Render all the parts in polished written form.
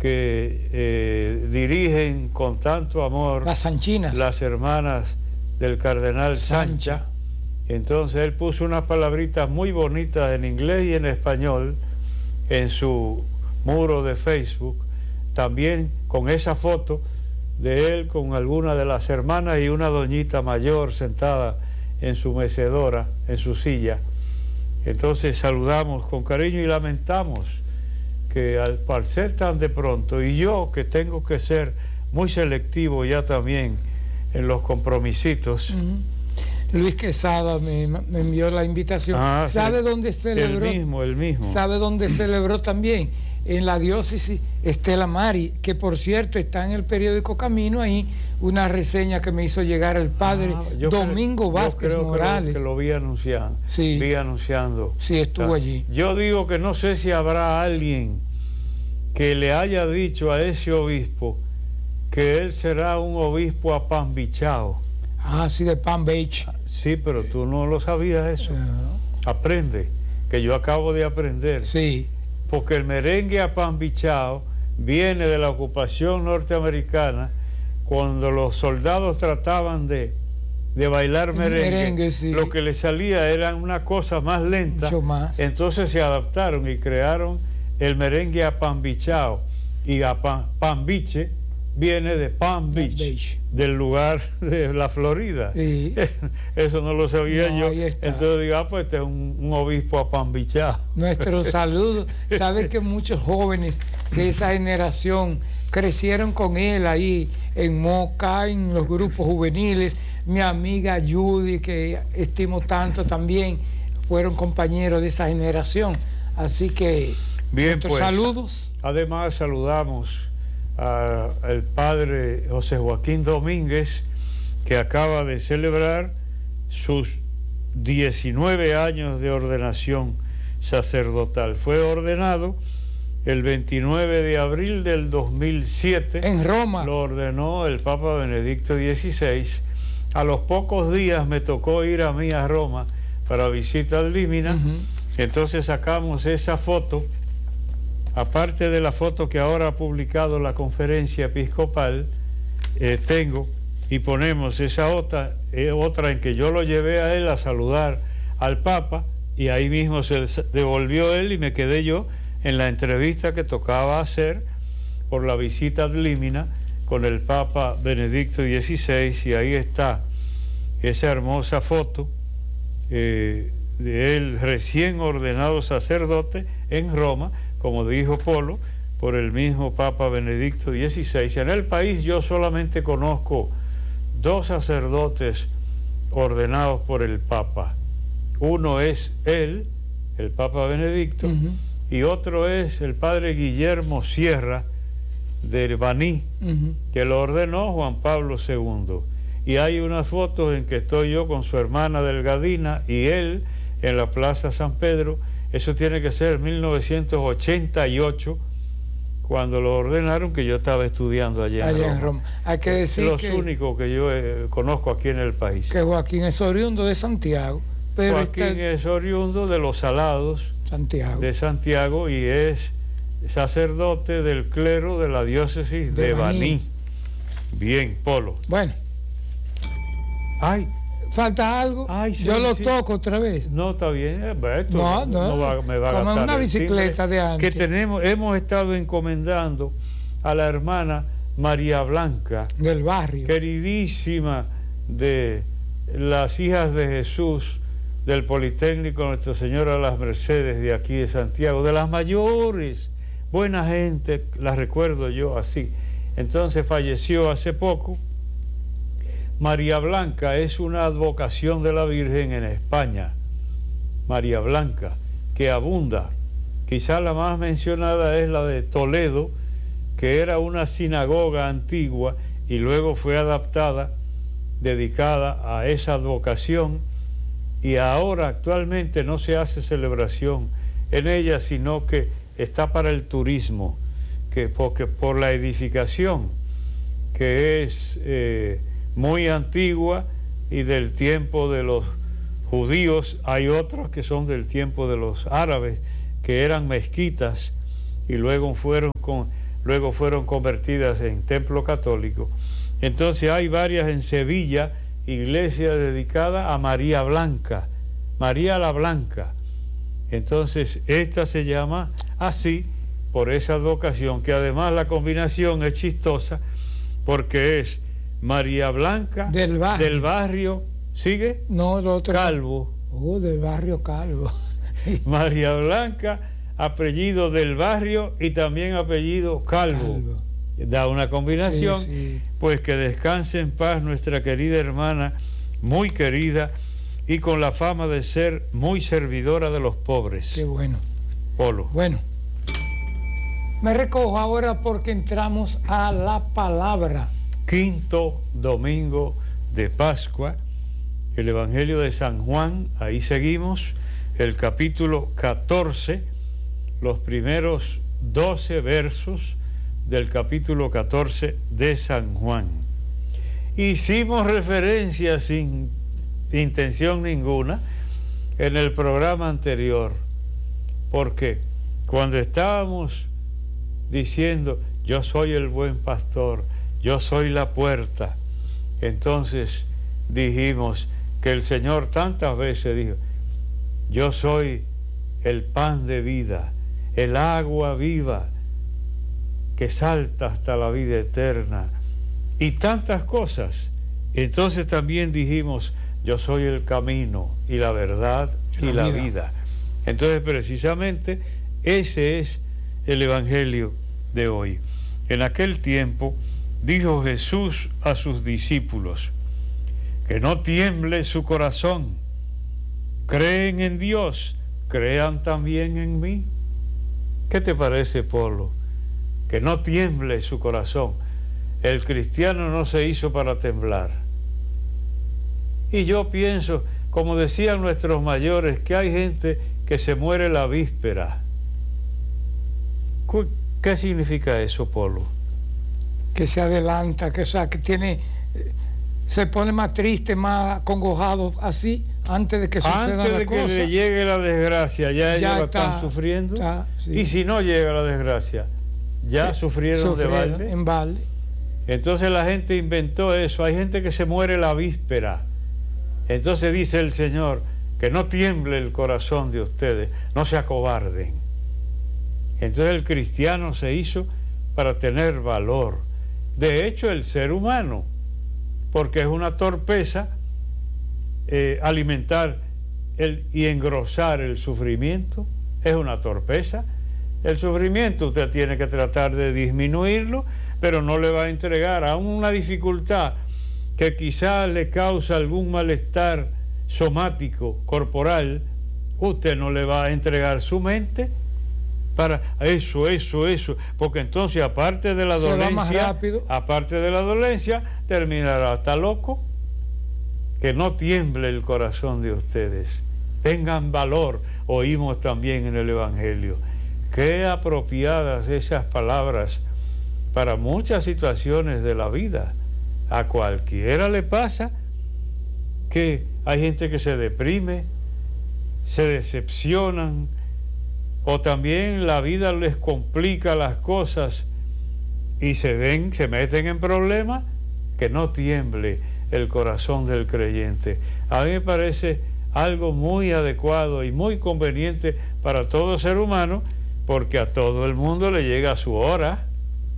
que dirigen con tanto amor las Sanchinas, las hermanas del cardenal Sancha. Entonces él puso unas palabritas muy bonitas en inglés y en español en su muro de Facebook, también con esa foto de él con alguna de las hermanas y una doñita mayor sentada en su mecedora, en su silla. Entonces saludamos con cariño y lamentamos que al ser tan de pronto, y yo que tengo que ser muy selectivo ya también en los compromisitos. Luis Quesada me envió la invitación. ¿Sabe dónde celebró? El mismo. ¿Sabe dónde celebró también? En la diócesis Estela Mari, que por cierto está en el periódico Camino, ahí una reseña que me hizo llegar el padre Domingo Vázquez Morales. Que lo vi anunciando. Sí. Vi anunciando. Sí, estuvo allí. Yo digo que no sé si habrá alguien que le haya dicho a ese obispo que él será un obispo apambichao. Sí, de Palm Beach. Sí, pero tú no lo sabías eso. Aprende, que yo acabo de aprender. Sí. Porque el merengue apambichao viene de la ocupación norteamericana, cuando los soldados trataban de bailar merengue, sí. Lo que les salía era una cosa más lenta. Mucho más. Entonces se adaptaron y crearon el merengue apambichao, y apambiche viene de Palm Beach, del lugar de la Florida. Sí. Eso no lo sabía yo. Entonces digo, pues este es un obispo apambichado. Nuestro saludo. Sabes que muchos jóvenes de esa generación crecieron con él ahí en Moca, en los grupos juveniles. Mi amiga Judy, que estimo tanto también, fueron compañeros de esa generación. Así que bien, nuestros pues, saludos. Además saludamos al padre José Joaquín Domínguez, que acaba de celebrar sus 19 años de ordenación sacerdotal. Fue ordenado el 29 de abril del 2007 en Roma. Lo ordenó el Papa Benedicto XVI. A los pocos días me tocó ir a mí a Roma para visita ad limina. Entonces sacamos esa foto, aparte de la foto que ahora ha publicado la conferencia episcopal, tengo, y ponemos esa otra en que yo lo llevé a él a saludar al Papa, y ahí mismo se devolvió él y me quedé yo en la entrevista que tocaba hacer por la visita ad limina con el Papa Benedicto XVI, y ahí está esa hermosa foto de él recién ordenado sacerdote en Roma, como dijo Polo, por el mismo Papa Benedicto XVI. En el país yo solamente conozco 2 sacerdotes ordenados por el Papa. Uno es él, el Papa Benedicto, y otro es el padre Guillermo Sierra de Baní, que lo ordenó Juan Pablo II. Y hay unas fotos en que estoy yo con su hermana Delgadina y él en la Plaza San Pedro. Eso tiene que ser 1988, cuando lo ordenaron, que yo estaba estudiando allá en Roma. Hay que decir los únicos que yo conozco aquí en el país. Que Joaquín es oriundo de Santiago. Pero Joaquín es oriundo de Los Salados, de Santiago, y es sacerdote del clero de la diócesis de Baní. Bien, Polo. Bueno. Ay, ¿falta algo? Sí, yo lo toco otra vez. No, está bien. Me va a como gastar una bicicleta de antes. Que hemos estado encomendando a la hermana María Blanca del barrio, queridísima de las hijas de Jesús del Politécnico Nuestra Señora de las Mercedes de aquí de Santiago, de las mayores, buena gente, la recuerdo yo así. Entonces falleció hace poco. María Blanca es una advocación de la Virgen en España. María Blanca, que abunda. Quizá la más mencionada es la de Toledo, que era una sinagoga antigua y luego fue adaptada, dedicada a esa advocación, y ahora actualmente no se hace celebración en ella, sino que está para el turismo, porque por la edificación, que es muy antigua y del tiempo de los judíos. Hay otros que son del tiempo de los árabes, que eran mezquitas y luego fueron luego fueron convertidas en templo católico. Entonces hay varias en Sevilla, iglesias dedicadas a María Blanca, María la Blanca. Entonces esta se llama así por esa advocación, que además la combinación es chistosa porque es María Blanca del barrio, ¿sigue? No, el otro Calvo. Del barrio Calvo. María Blanca, apellido del barrio y también apellido Calvo. Da una combinación. Sí. Pues que descanse en paz nuestra querida hermana, muy querida y con la fama de ser muy servidora de los pobres. Qué bueno. Polo. Bueno, me recojo ahora porque entramos a la palabra. Quinto domingo de Pascua, el Evangelio de San Juan, ahí seguimos, el capítulo 14, los primeros 12 versos del capítulo 14 de San Juan. Hicimos referencia sin intención ninguna en el programa anterior, porque cuando estábamos diciendo yo soy el buen pastor, yo soy la puerta, entonces dijimos que el Señor tantas veces dijo yo soy el pan de vida, el agua viva que salta hasta la vida eterna y tantas cosas. Entonces también dijimos yo soy el camino y la verdad y la vida. Entonces precisamente ese es el Evangelio de hoy. En aquel tiempo dijo Jesús a sus discípulos que no tiemble su corazón, creen en Dios, crean también en mí. ¿Qué te parece, Polo? Que no tiemble su corazón. El cristiano no se hizo para temblar. Y yo pienso, como decían nuestros mayores, que hay gente que se muere la víspera. ¿Qué significa eso, Polo? Que se adelanta, que tiene, se pone más triste, más acongojado así, antes de que suceda antes la de cosa. Que le llegue la desgracia, ya ellos la están sufriendo. Sí. Y si no llega la desgracia, ya sufrieron de balde. En balde. Entonces la gente inventó eso. Hay gente que se muere la víspera. Entonces dice el Señor que no tiemble el corazón de ustedes, no se acobarden. Entonces el cristiano se hizo para tener valor. De hecho, el ser humano, porque es una torpeza alimentar y engrosar el sufrimiento, es una torpeza. El sufrimiento usted tiene que tratar de disminuirlo, pero no le va a entregar a una dificultad que quizás le causa algún malestar somático, corporal. Usted no le va a entregar su mente para eso, porque entonces aparte de la dolencia, terminará hasta loco. Que no tiemble el corazón de ustedes, tengan valor. Oímos también en el Evangelio, qué apropiadas esas palabras para muchas situaciones de la vida. A cualquiera le pasa que hay gente que se deprime, se decepcionan, o también la vida les complica las cosas y se meten en problemas. Que no tiemble el corazón del creyente. A mí me parece algo muy adecuado y muy conveniente para todo ser humano, porque a todo el mundo le llega su hora.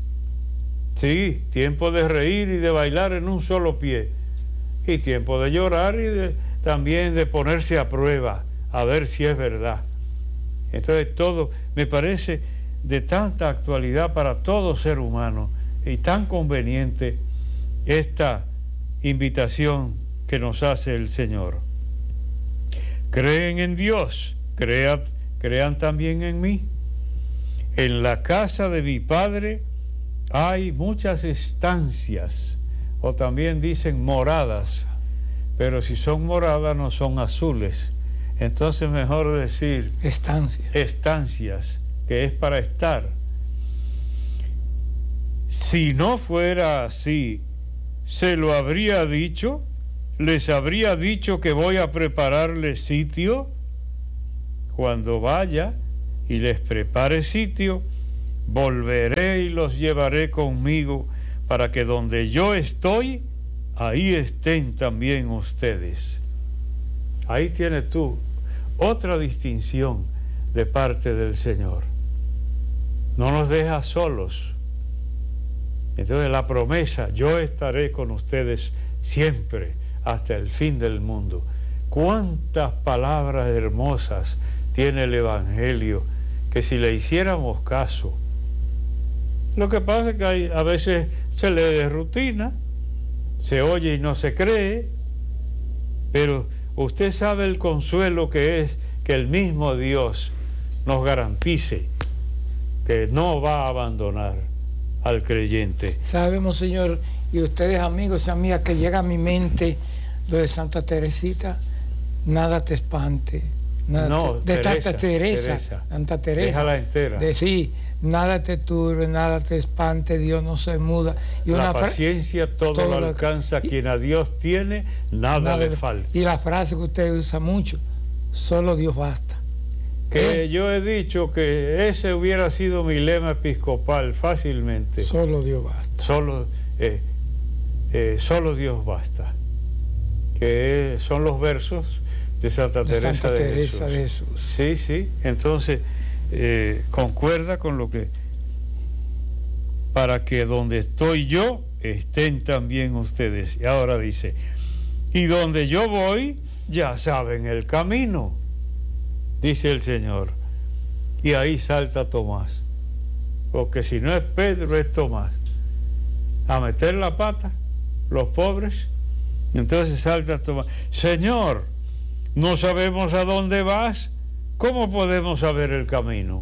Sí, tiempo de reír y de bailar en un solo pie, y tiempo de llorar y también de ponerse a prueba a ver si es verdad. Entonces todo me parece de tanta actualidad para todo ser humano y tan conveniente esta invitación que nos hace el Señor. Creen en Dios, crean también en mí. En la casa de mi Padre hay muchas estancias, o también dicen moradas, pero si son moradas no son azules, entonces mejor decir estancias, que es para estar. Si no fuera así, se lo habría dicho, les habría dicho que voy a prepararles sitio. Cuando vaya y les prepare sitio, volveré y los llevaré conmigo, para que donde yo estoy, ahí estén también ustedes. Ahí tienes tú otra distinción de parte del Señor. No nos deja solos. Entonces la promesa, yo estaré con ustedes siempre hasta el fin del mundo. Cuántas palabras hermosas tiene el Evangelio, que si le hiciéramos caso. Lo que pasa es que a veces se lee de rutina, se oye y no se cree, pero usted sabe el consuelo que es que el mismo Dios nos garantice que no va a abandonar al creyente. Sabemos, Señor, y ustedes, amigos y amigas, que llega a mi mente lo de Santa Teresita: nada te espante. Nada No, de Teresa, Santa Teresa. Santa Teresa. Déjala entera. Sí, nada te turbe, nada te espante, Dios no se muda. Y la paciencia todo lo alcanza, quien a Dios tiene, nada le falta. Y la frase que usted usa mucho: solo Dios basta. Que yo he dicho que ese hubiera sido mi lema episcopal fácilmente. Solo Dios basta. Solo Dios basta. Que son los versos de Santa Teresa de Jesús. Sí, sí. Entonces, concuerda con lo que... Para que donde estoy yo, estén también ustedes. Y ahora dice, y donde yo voy, ya saben el camino, dice el Señor. Y ahí salta Tomás, porque si no es Pedro, es Tomás, a meter la pata, los pobres. Entonces salta Tomás: Señor, no sabemos a dónde vas, ¿cómo podemos saber el camino?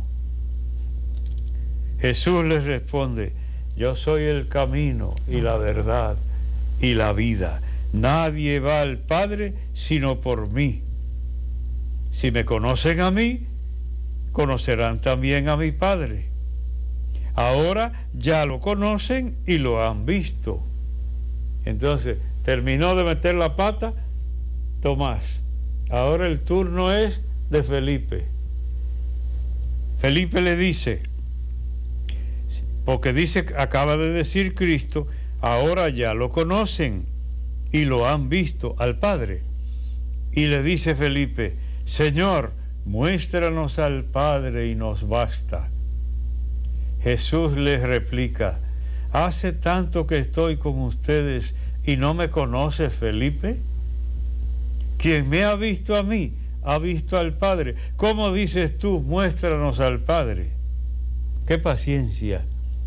Jesús les responde: yo soy el camino y la verdad y la vida. Nadie va al Padre sino por mí. Si me conocen a mí, conocerán también a mi Padre. Ahora ya lo conocen y lo han visto. Entonces, terminó de meter la pata Tomás. Ahora el turno es de Felipe. Felipe le dice, porque dice, acaba de decir Cristo, ahora ya lo conocen y lo han visto al Padre. Y le dice Felipe: Señor, muéstranos al Padre y nos basta. Jesús les replica: ¿hace tanto que estoy con ustedes y no me conoces, Felipe? Quien me ha visto a mí, ha visto al Padre. ¿Cómo dices tú, muéstranos al Padre? ¡Qué paciencia!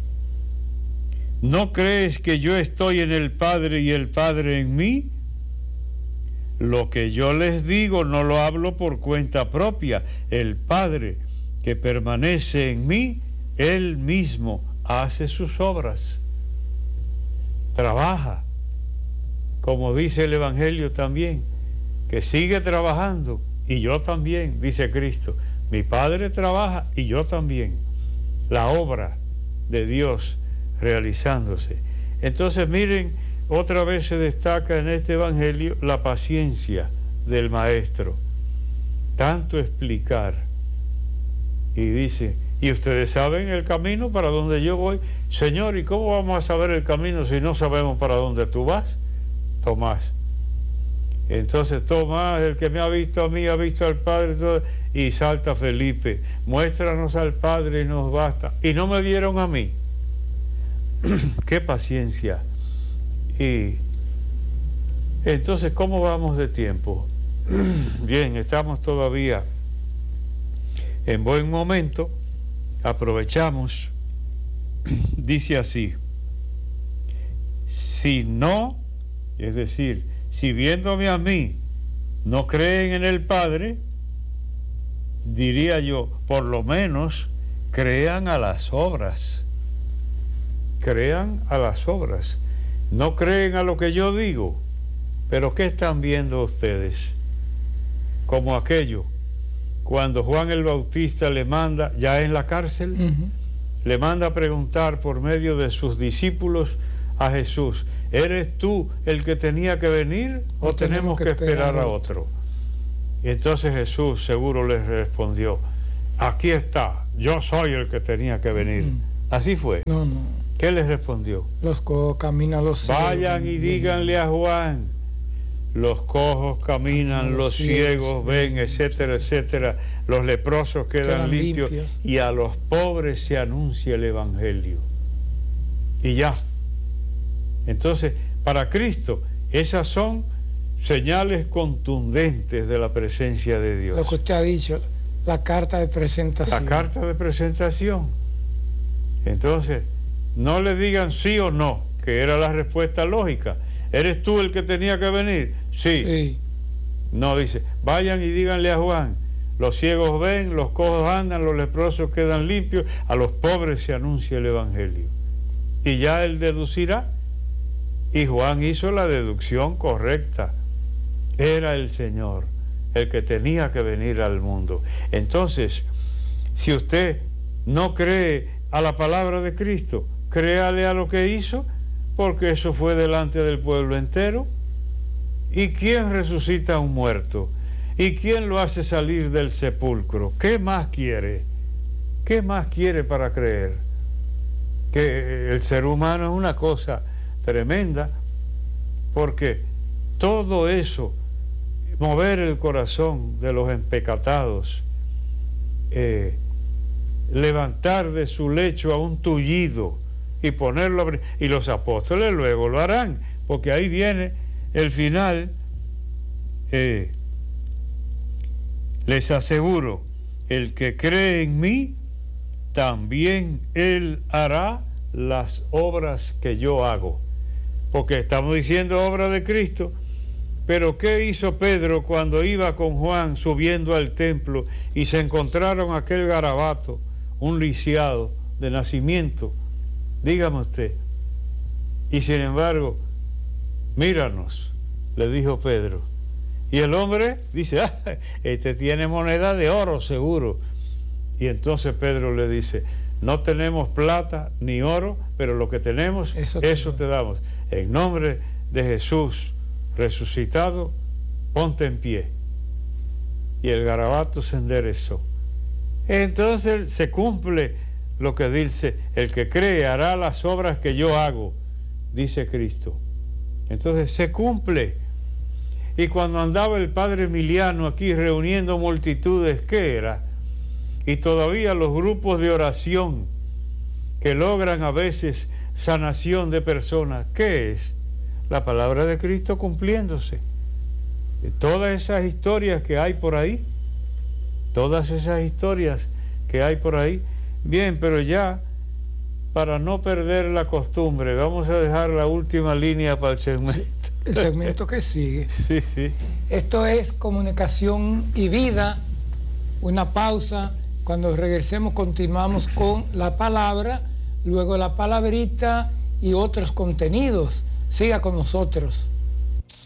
¿No crees que yo estoy en el Padre y el Padre en mí? Lo que yo les digo no lo hablo por cuenta propia. El Padre que permanece en mí, Él mismo hace sus obras. Trabaja, como dice el Evangelio también, que sigue trabajando, y yo también, dice Cristo. Mi Padre trabaja y yo también. La obra de Dios realizándose. Entonces miren, otra vez se destaca en este Evangelio la paciencia del Maestro. Tanto explicar. Y dice: ¿y ustedes saben el camino para donde yo voy? Señor, ¿y cómo vamos a saber el camino si no sabemos para dónde tú vas? Tomás. Entonces Tomás, el que me ha visto a mí, ha visto al Padre. Todo, y salta Felipe: muéstranos al Padre y nos basta. Y no me vieron a mí. ¡Qué paciencia! Y entonces, ¿cómo vamos de tiempo? Bien, estamos todavía en buen momento. Aprovechamos. Dice así: si no, es decir, si viéndome a mí no creen en el Padre, diría yo, por lo menos crean a las obras. Crean a las obras. No creen a lo que yo digo, pero ¿qué están viendo ustedes? Como aquello, cuando Juan el Bautista le manda, ya en la cárcel, le manda a preguntar por medio de sus discípulos a Jesús: ¿eres tú el que tenía que venir o tenemos que esperar a otro? Y entonces Jesús seguro les respondió: aquí está, yo soy el que tenía que venir. Así fue. No. ¿Qué les respondió? Los cojos caminan, los ciegos. Vayan y díganle a Juan, los cojos caminan, los ciegos ven, etcétera, etcétera, los leprosos quedan limpios, y a los pobres se anuncia el Evangelio. Y ya. Entonces, para Cristo, esas son señales contundentes de la presencia de Dios. Lo que usted ha dicho, la carta de presentación. La carta de presentación. Entonces, no le digan sí o no, que era la respuesta lógica. ¿Eres tú el que tenía que venir? Sí. No, dice, vayan y díganle a Juan, los ciegos ven, los cojos andan, los leprosos quedan limpios, a los pobres se anuncia el Evangelio. Y ya él deducirá. Y Juan hizo la deducción correcta. Era el Señor el que tenía que venir al mundo. Entonces, si usted no cree a la palabra de Cristo, créale a lo que hizo, porque eso fue delante del pueblo entero. ¿Y quién resucita a un muerto? ¿Y quién lo hace salir del sepulcro? ¿Qué más quiere? ¿Qué más quiere para creer? Que el ser humano es una cosa tremenda, porque todo eso, mover el corazón de los empecatados, levantar de su lecho a un tullido y ponerlo, y los apóstoles luego lo harán, porque ahí viene el final. Les aseguro, el que cree en mí, también él hará las obras que yo hago. Porque estamos diciendo obra de Cristo. Pero ¿qué hizo Pedro cuando iba con Juan subiendo al templo y se encontraron aquel garabato, un lisiado de nacimiento? Dígame usted. Y sin embargo, míranos, le dijo Pedro. Y el hombre dice, este tiene moneda de oro seguro. Y entonces Pedro le dice, no tenemos plata ni oro, pero lo que tenemos, eso te damos. En nombre de Jesús resucitado, ponte en pie. Y el garabato se enderezó. Entonces se cumple lo que dice, el que cree hará las obras que yo hago, dice Cristo. Entonces se cumple. Y cuando andaba el padre Emiliano aquí reuniendo multitudes, ¿qué era? Y todavía los grupos de oración que logran a veces sanación de personas, ¿qué es? La palabra de Cristo cumpliéndose. Y todas esas historias que hay por ahí, bien, pero ya, para no perder la costumbre, vamos a dejar la última línea para el segmento. El segmento que sigue. Sí. Esto es Comunicación y Vida. Una pausa. Cuando regresemos continuamos con la palabra, luego la palabrita y otros contenidos. Siga con nosotros.